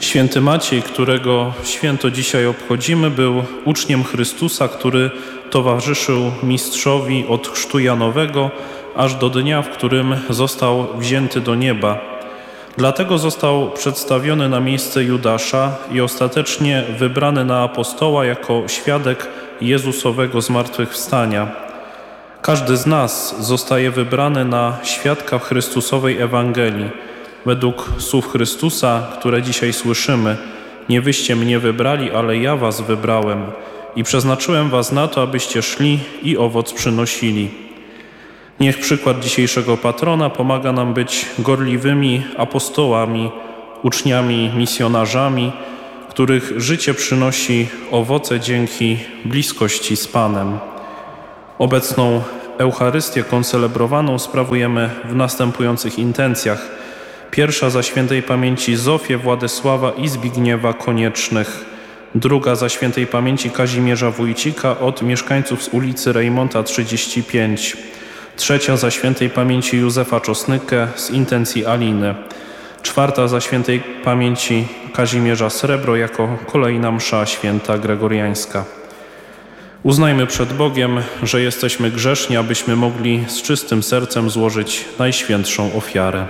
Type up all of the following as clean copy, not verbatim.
Święty Maciej, którego święto dzisiaj obchodzimy, był uczniem Chrystusa, który towarzyszył mistrzowi od chrztu Janowego aż do dnia, w którym został wzięty do nieba. Dlatego został przedstawiony na miejsce Judasza i ostatecznie wybrany na apostoła jako świadek Jezusowego zmartwychwstania. Każdy z nas zostaje wybrany na świadka Chrystusowej Ewangelii. Według słów Chrystusa, które dzisiaj słyszymy: nie wyście mnie wybrali, ale ja was wybrałem i przeznaczyłem was na to, abyście szli i owoc przynosili. Niech przykład dzisiejszego patrona pomaga nam być gorliwymi apostołami, uczniami, misjonarzami, których życie przynosi owoce dzięki bliskości z Panem. Obecną Eucharystię koncelebrowaną sprawujemy w następujących intencjach. Pierwsza za świętej pamięci Zofię, Władysława i Zbigniewa Koniecznych. Druga za świętej pamięci Kazimierza Wójcika od mieszkańców z ulicy Rejmonta 35. Trzecia za świętej pamięci Józefa Czosnykę z intencji Aliny. Czwarta za świętej pamięci Kazimierza Srebro jako kolejna msza święta gregoriańska. Uznajmy przed Bogiem, że jesteśmy grzeszni, abyśmy mogli z czystym sercem złożyć najświętszą ofiarę.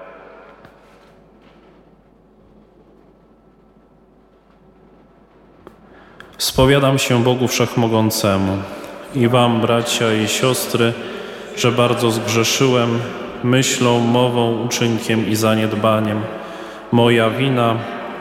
Spowiadam się Bogu Wszechmogącemu i wam, bracia i siostry, że bardzo zgrzeszyłem myślą, mową, uczynkiem i zaniedbaniem. Moja wina,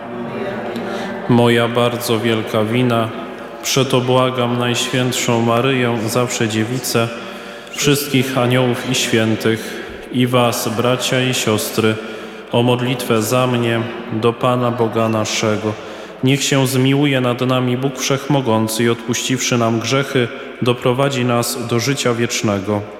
moja bardzo wielka wina. Przeto błagam Najświętszą Maryję, zawsze Dziewicę, wszystkich aniołów i świętych i was, bracia i siostry, o modlitwę za mnie do Pana Boga naszego. Niech się zmiłuje nad nami Bóg Wszechmogący i odpuściwszy nam grzechy, doprowadzi nas do życia wiecznego.